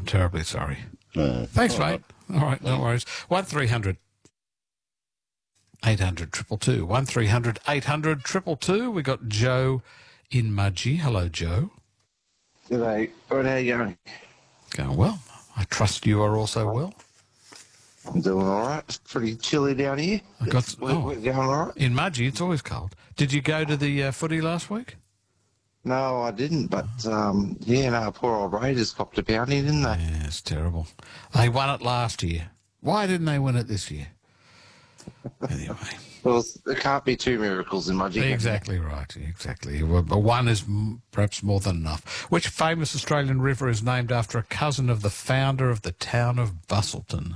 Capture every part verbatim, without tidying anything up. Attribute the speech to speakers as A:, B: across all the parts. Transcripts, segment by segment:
A: terribly sorry.
B: No.
A: Thanks,
B: All
A: mate. All right, no worries. one three hundred eight hundred two two two. one three hundred eight hundred two two two. We got Joe in Mudgee. Hello, Joe.
C: G'day. Good, how you going?
A: Going well. I trust you are also well.
C: I'm doing all right. It's pretty chilly down here.
A: I got
C: We're,
A: oh,
C: we're going all right.
A: in Mudgee, it's always cold. Did you go to the uh, footy last week?
C: No, I didn't, but, um, yeah, no, poor old Raiders copped a bounty, didn't they?
A: Yeah, it's terrible. They won it last year. Why didn't they win it this year? Anyway.
C: Well, there can't be two miracles in Mudgee.
A: Exactly right, exactly. Well, one is m- perhaps more than enough. Which famous Australian river is named after a cousin of the founder of the town of Busselton?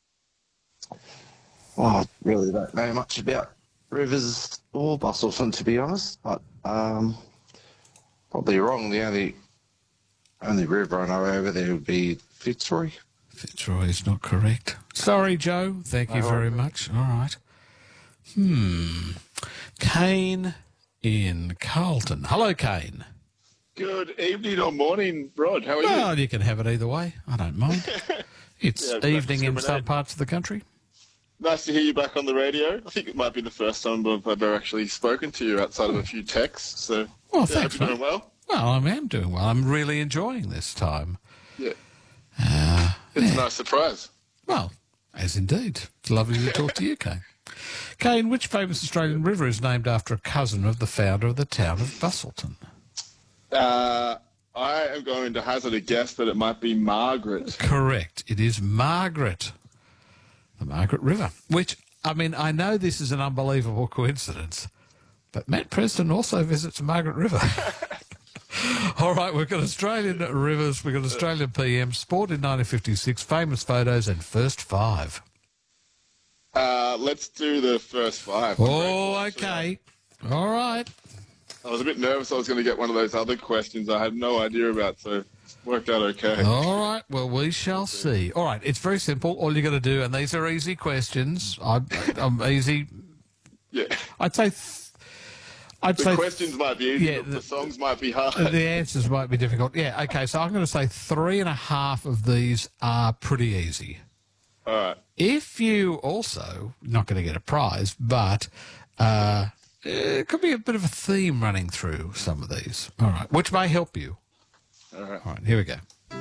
C: Well, I really don't know much about rivers or Busselton, to be honest, but um, probably wrong. The only only river I know over there would be Fitzroy.
A: Fitzroy is not correct. Sorry, Joe. Thank you very much. All right. Hmm. Kane in Carlton. Hello, Kane.
D: Good evening or morning, Rod. How are you?
A: Well, you can have it either way. I don't mind. It's
D: Yeah,
A: evening in
D: discriminate.
A: some parts of the country.
D: Nice to hear you back on the radio. I think it might be the first time I've ever actually spoken to you outside of a few texts. So,
A: Well,
D: yeah,
A: thanks,
D: hope you're
A: mate.
D: doing well.
A: Well, I am doing well. I'm really enjoying this time.
D: Yeah,
A: Uh,
D: it's a nice surprise.
A: well, as indeed. It's lovely to talk to you, Kane. Kane, which famous Australian river is named after a cousin of the founder of the town of Busselton?
D: Uh, I am going to hazard a guess that it might be Margaret.
A: Correct. It is Margaret. The Margaret River. Which, I mean, I know this is an unbelievable coincidence, but Matt Preston also visits Margaret River. All right, we've got Australian rivers, we've got Australian P M, sport in nineteen fifty-six, famous photos, and first five.
D: Uh, let's do the first five.
A: Oh, okay. All right.
D: I was a bit nervous I was going to get one of those other questions I had no idea about, so it worked out okay.
A: All right. Well, we shall see. All right. It's very simple. All you got to do, and these are easy questions. I'm, I'm easy.
D: Yeah.
A: I'd say. Th- I'd
D: The
A: say
D: questions might be easy,
A: yeah,
D: but
A: the-
D: the songs might be hard.
A: the answers might be difficult. Yeah. Okay. So I'm going to say three and a half of these are pretty easy.
D: All right.
A: If you also not going to get a prize, but uh, it could be a bit of a theme running through some of these. All right. Which may help you.
D: All right.
A: All right. Here we go.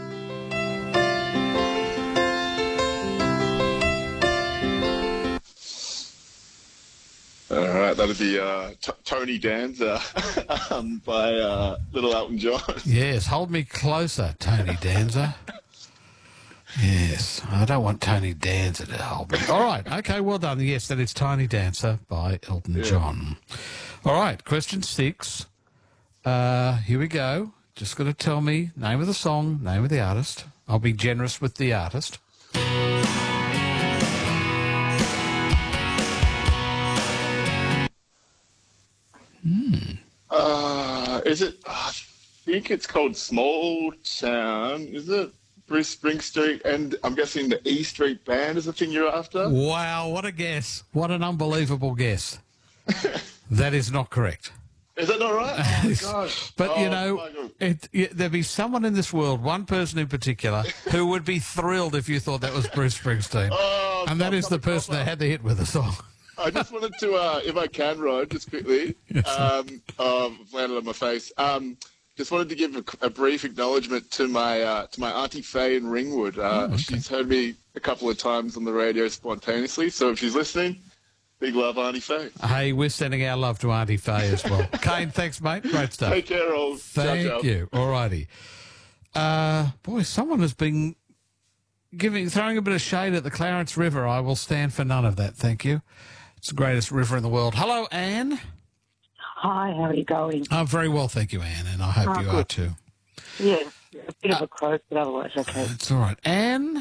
D: All right, that'll be uh, T- Tony Danza um, by uh, Little Elton John.
A: Yes, hold me closer, Tony Danza. Yes, I don't want Tony Danza to hold me. All right, okay, well done. Yes, that is Tiny Dancer by Elton John. All right, question six. Uh, here we go. Just got to tell me name of the song, name of the artist. I'll be generous with the artist.
D: Uh, is it? I think it's called Small Town. Is it? Bruce Springsteen, and I'm guessing the E Street Band is the thing you're after?
A: Wow, what a guess. What an unbelievable guess. That is not correct.
D: Is that not right? Oh, my gosh.
A: But,
D: Oh,
A: you know,
D: my God.
A: it, it, there'd be someone in this world, one person in particular, who would be thrilled if you thought that was Bruce Springsteen.
D: Oh,
A: and that
D: stop,
A: is the
D: stop,
A: person
D: stop.
A: that had the hit with the song.
D: I just wanted to, uh, if I can, Rod, just quickly,
A: Yes.
D: um, oh, I've landed on my face. Um, just wanted to give a, a brief acknowledgement to my uh, to my auntie Faye in Ringwood. Uh,
A: Oh, okay.
D: She's heard me a couple of times on the radio spontaneously, so if she's listening, big love, Auntie Faye.
A: Hey, we're sending our love to Auntie Faye as well. Kane, thanks, mate. Great stuff.
D: Take care, all.
A: Thank
D: ciao, ciao.
A: you. All righty. Uh, boy, someone has been giving, throwing a bit of shade at the Clarence River. I will stand for none of that, thank you. It's the greatest river in the world. Hello, Anne.
E: Hi, how are you going?
A: I'm very well, thank you, Anne, and I hope
E: Oh,
A: you
E: good.
A: are too.
E: Yeah, a bit of a croak, but otherwise okay.
A: It's all right. Anne?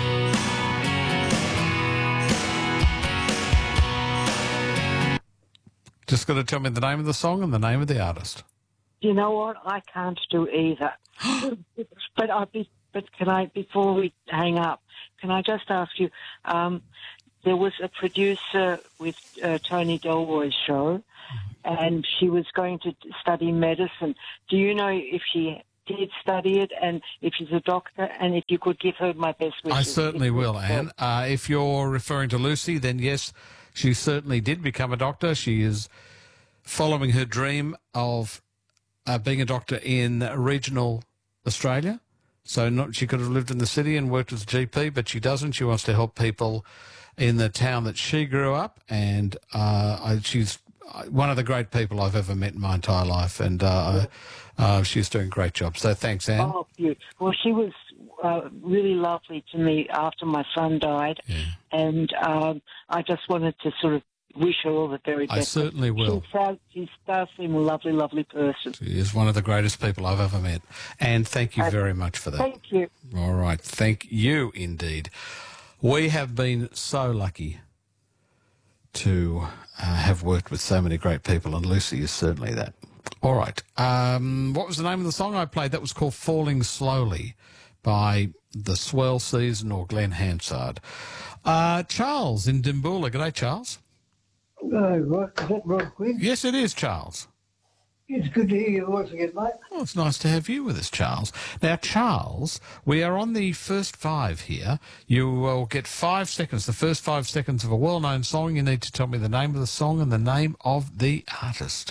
A: Just got to tell me the name of the song and the name of the artist.
E: You know what? I can't do either. but I be, but can I, before we hang up, can I just ask you, um, there was a producer with uh, Tony Delroy's show, and she was going to study medicine. Do you know if she did study it, and if she's a doctor, and if you could give her my best wishes.
A: I certainly will, Anne. Uh, if you're referring to Lucy, then yes, she certainly did become a doctor. She is following her dream of uh, being a doctor in regional Australia. So not she could have lived in the city and worked as a G P, but she doesn't. She wants to help people in the town that she grew up, and uh, I, she's one of the great people I've ever met in my entire life, and uh, uh, she's doing a great job. So thanks, Anne.
E: Oh, beautiful. Well, she was uh, really lovely to me after my son died,
A: Yeah.
E: and um, I just wanted to sort of wish her all the very best.
A: I certainly will.
E: She sounds, she does seem a lovely, lovely person.
A: She is one of the greatest people I've ever met, and thank you
E: Uh,
A: very much for that.
E: Thank you.
A: All right, thank you indeed. We have been so lucky to uh, have worked with so many great people, and Lucy is certainly that. All right, um, what was the name of the song I played? That was called Falling Slowly by the Swell Season or Glenn Hansard. Uh, Charles in Dimboola. G'day, Charles.
B: Oh, right. Is that Rod Quinn?
A: Yes, it is, Charles.
B: It's good to hear your voice again, mate.
A: Well, it's nice to have you with us, Charles. Now, Charles, we are on the first five here. You will get five seconds, the first five seconds of a well-known song. You need to tell me the name of the song and the name of the artist.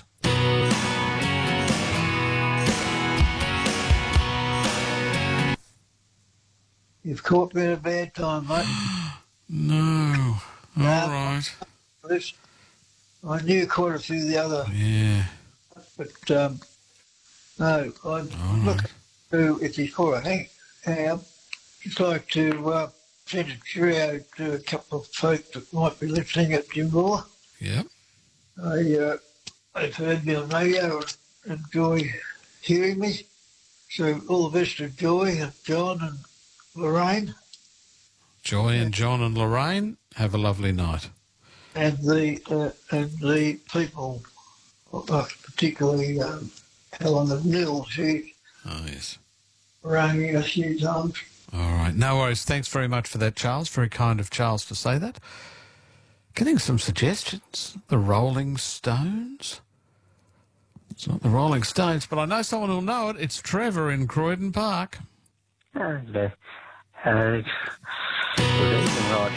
B: You've caught me at a bad time, mate.
A: No. All
B: No.
A: right.
B: This, I knew quite a few of the other,
A: Yeah.
B: but um, no, I'm
A: All
B: looking
A: right.
B: to, if he's for a hang, hang up, just like to uh, send a cheerio to a couple of folk that might be listening at Jimbola.
A: Yep.
B: I, uh, they've heard me on radio and enjoy hearing me. So all the best to Joy and John and Lorraine
A: Joy and John and Lorraine, have a lovely night.
B: and the uh, and the people, uh, particularly um, Helen and Neil. She
A: Oh, yes.
B: rang me a few times.
A: All right. No worries. Thanks very much for that, Charles. Very kind of Charles to say that. Getting some suggestions. The Rolling Stones? It's not the Rolling Stones, but I know someone who'll know it. It's Trevor in Croydon Park.
F: And, uh, uh, good evening, Rod.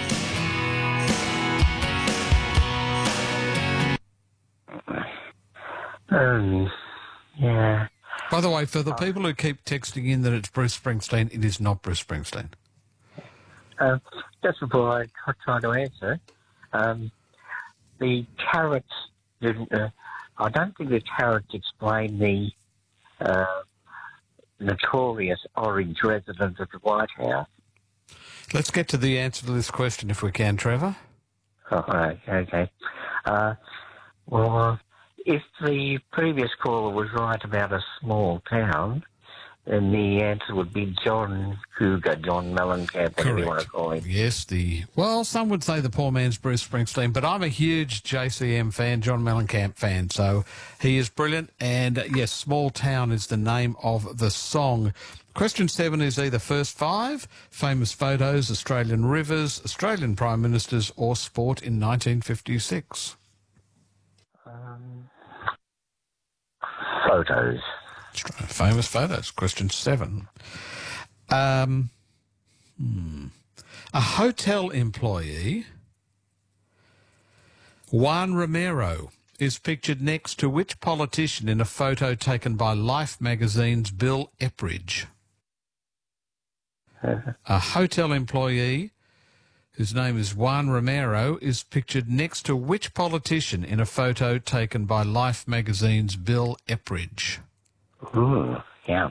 F: Uh, um, yeah.
A: By the way, for the people who keep texting in that it's Bruce Springsteen, it is not Bruce Springsteen.
F: Uh, just before I try, try to answer, um, the carrots didn't. Uh, I don't think the carrots explain the uh, notorious orange resident of the White House.
A: Let's get to the answer to this question if we can, Trevor.
F: Oh, right, okay. Uh, well, if the previous caller was right about a small town, then the answer would be John Cougar, John Mellencamp, whatever you want to call him.
A: Yes, the well, some would say the poor man's Bruce Springsteen, but I'm a huge J C M fan, John Mellencamp fan, so he is brilliant. And uh, yes, Small Town is the name of the song. Question seven is either first five, famous photos, Australian rivers, Australian prime ministers, or sport in nineteen fifty-six.
F: Um, photos.
A: Famous photos. Question seven. Um, hmm. A hotel employee, Juan Romero, is pictured next to which politician in a photo taken by Life magazine's Bill Epridge? A hotel employee whose name is Juan Romero is pictured next to which politician in a photo taken by Life magazine's Bill Epridge?
F: Ooh, yeah.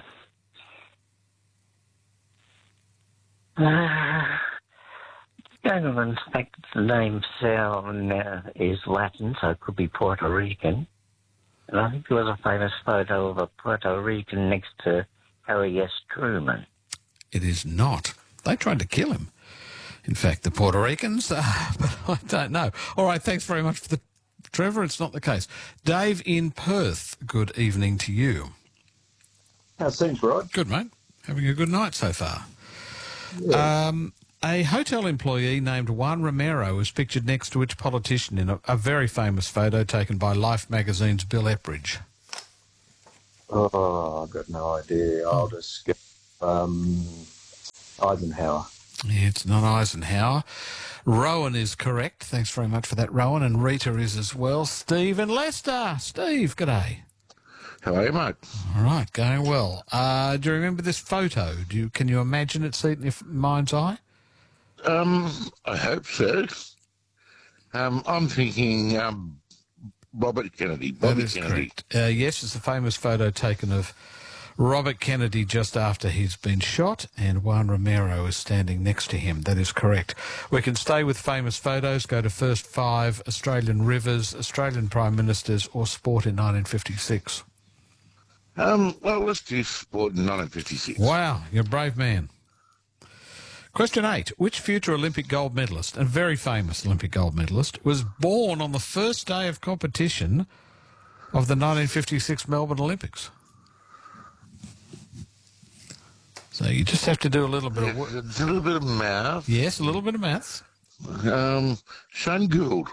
F: Uh, going on the fact that the name Sal uh, is Latin, so it could be Puerto Rican. And I think there was a famous photo of a Puerto Rican next to Harry S. Truman.
A: It is not. They tried to kill him. In fact, the Puerto Ricans, uh, but I don't know. All right, thanks very much for the Trevor. It's not the case. Dave in Perth, good evening to you.
G: How's things, Rod?
A: Good, mate. Having a good night so far.
G: Yeah.
A: Um, a hotel employee named Juan Romero is pictured next to which politician in a, a very famous photo taken by Life magazine's Bill Epridge?
G: Oh, I've got no idea. I'll just get um, Eisenhower.
A: Yeah, it's not Eisenhower. Rowan is correct. Thanks very much for that, Rowan. And Rita is as well. Steve and Lester. Steve, g'day.
H: How are you, mate?
A: All right, going well. Uh, do you remember this photo? Do you, can you imagine it, see it in your mind's eye?
H: Um, I hope so. Um, I'm thinking um, Robert Kennedy.
A: That
H: Bobby
A: is
H: Kennedy.
A: correct. Uh, yes, it's a famous photo taken of Robert Kennedy just after he's been shot, and Juan Romero is standing next to him. That is correct. We can stay with famous photos, go to first five, Australian rivers, Australian Prime Ministers, or sport in nineteen fifty-six.
H: Um, well, let's do sport in nineteen fifty-six.
A: Wow, you're a brave man. Question eight. Which future Olympic gold medalist, and very famous Olympic gold medalist, was born on the first day of competition of the nineteen fifty-six Melbourne Olympics? So you just have to do a little bit of work.
H: It's a little bit of math.
A: Yes, a little bit of maths.
H: Um, Shane Gould.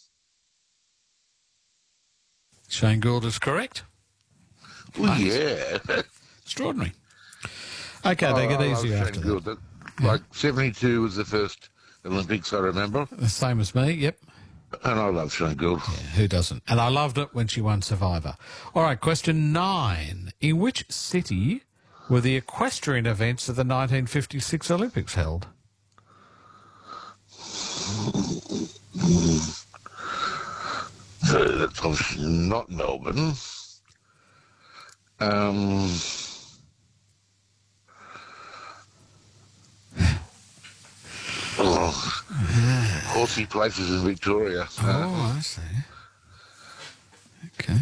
A: Shane Gould is correct.
H: Oh, yeah.
A: Extraordinary. Okay, they
H: Oh,
A: get
H: I love
A: easier
H: Shane
A: after
H: Gould.
A: that.
H: That, like, seventy-two was the first Olympics, I remember.
A: The same as me, yep.
H: And I love Shane Gould.
A: Yeah, who doesn't? And I loved it when she won Survivor. All right, question nine. In which city were the equestrian events of the nineteen fifty-six Olympics held?
H: So that's obviously not Melbourne. Um, oh, horsey places in Victoria.
A: Oh, I see. Okay.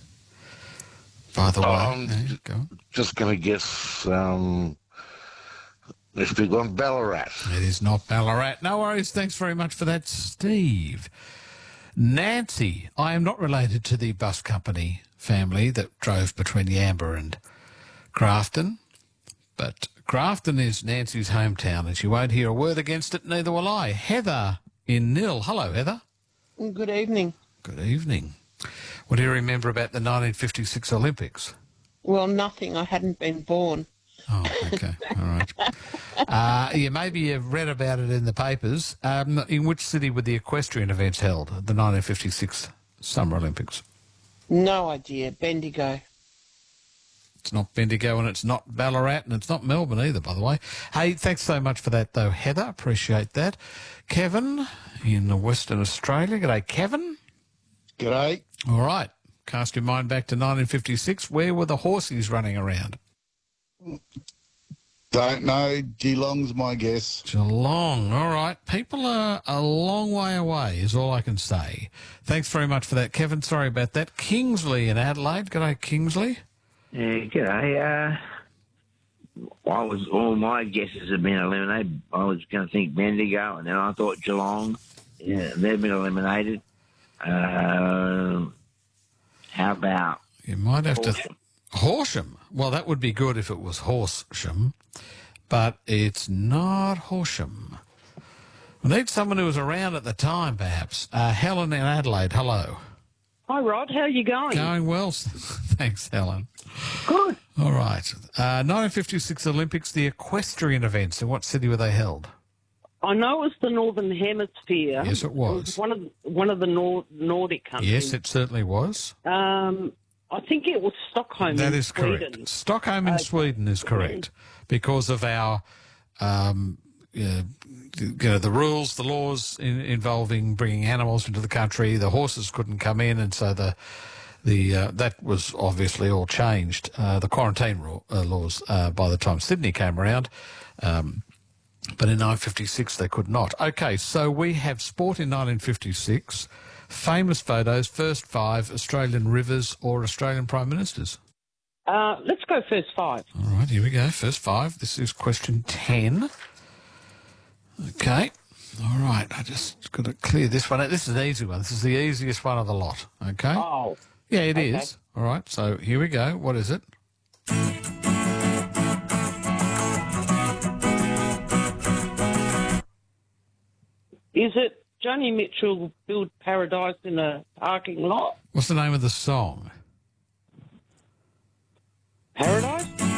A: By the way,
H: Um,
A: yeah, go on.
H: Just going to guess um, this big one, Ballarat.
A: It is not Ballarat. No worries. Thanks very much for that, Steve. Nancy. I am not related to the bus company family that drove between Yamba and Grafton, but Grafton is Nancy's hometown, and she won't hear a word against it, neither will I. Heather in Nil. Hello, Heather.
I: Good evening.
A: Good evening. What do you remember about the nineteen fifty-six Olympics?
I: Well, nothing. I hadn't been born.
A: Oh, okay. All right. Uh, yeah, maybe you've read about it in the papers. Um, in which city were the equestrian events held, the nineteen fifty-six Summer Olympics?
I: No idea. Bendigo.
A: It's not Bendigo and it's not Ballarat and it's not Melbourne either, by the way. Hey, thanks so much for that, though, Heather. Appreciate that. Kevin in Western Australia. G'day, Kevin.
J: G'day.
A: All right. Cast your mind back to nineteen fifty-six. Where were the horses running around?
J: Don't know. Geelong's my guess.
A: Geelong. All right. People are a long way away is all I can say. Thanks very much for that, Kevin. Sorry about that. Kingsley in Adelaide. G'day, Kingsley.
K: Yeah, g'day. Uh, I was, all my guesses have been eliminated. I was going to think Bendigo, and then I thought Geelong. Yeah, they've been eliminated. Uh, how about
A: You might have
K: Horsham?
A: to... Horsham. Well, that would be good if it was Horsham, but it's not Horsham. We need someone who was around at the time, perhaps. Uh, Helen in Adelaide, hello.
L: Hi, Rod. How are you going?
A: Going well. Thanks, Helen.
L: Good.
A: All right. Uh, nineteen fifty-six Olympics, the equestrian events. In what city were they held?
L: I know it was the Northern Hemisphere.
A: Yes, it was.
L: It was one of one of the Nor- Nordic countries.
A: Yes, it certainly was.
L: Um, I think it was Stockholm.
A: That
L: in
A: is
L: Sweden.
A: correct. Stockholm in
L: Uh,
A: Sweden is correct because of our, um, uh, you know, the rules, the laws in, involving bringing animals into the country. The horses couldn't come in, and so the the uh, that was obviously all changed. Uh, the quarantine ro- uh, laws uh, by the time Sydney came around. Um, But in nineteen fifty-six, they could not. Okay, so we have sport in nineteen fifty-six, famous photos, first five, Australian rivers or Australian Prime Ministers.
L: Uh, let's go first five.
A: All right, here we go. First five. This is question ten. Okay. All right, I just got to clear this one out. This is an easy one. This is the easiest one of the lot. Okay?
L: Oh.
A: Yeah, it is.
L: Okay.
A: All right, so here we go. What is it?
L: Is it Joni Mitchell build paradise in a parking lot?
A: What's the name of the song?
L: Paradise?